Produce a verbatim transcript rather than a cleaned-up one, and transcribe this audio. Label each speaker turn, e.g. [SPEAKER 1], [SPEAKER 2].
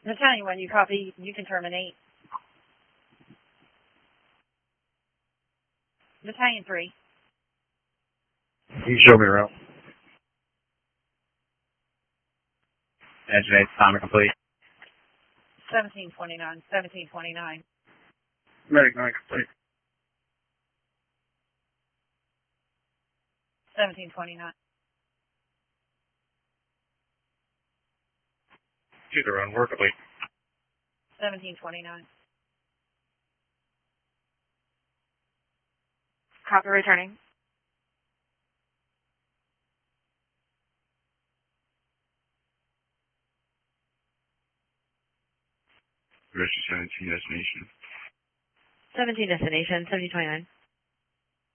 [SPEAKER 1] Battalion one, you copy. You can terminate. Battalion three.
[SPEAKER 2] You show me around.
[SPEAKER 3] Edge eight, timer complete.
[SPEAKER 1] seventeen twenty-nine. seventeen twenty-nine.
[SPEAKER 2] Medic nine complete.
[SPEAKER 1] seventeen twenty-nine.
[SPEAKER 2] Either run, work complete.
[SPEAKER 1] seventeen twenty-nine.
[SPEAKER 4] Copy, returning.
[SPEAKER 3] Rescue seventeen destination.
[SPEAKER 4] seventeen destination, seventeen twenty-nine.